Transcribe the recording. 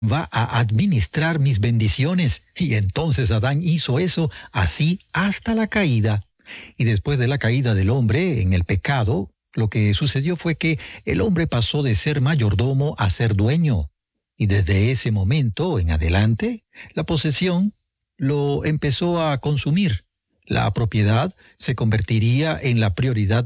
va a administrar mis bendiciones. Y entonces Adán hizo eso así hasta la caída. Y después de la caída del hombre en el pecado, lo que sucedió fue que el hombre pasó de ser mayordomo a ser dueño. Y desde ese momento en adelante, la posesión lo empezó a consumir. La propiedad se convertiría en la prioridad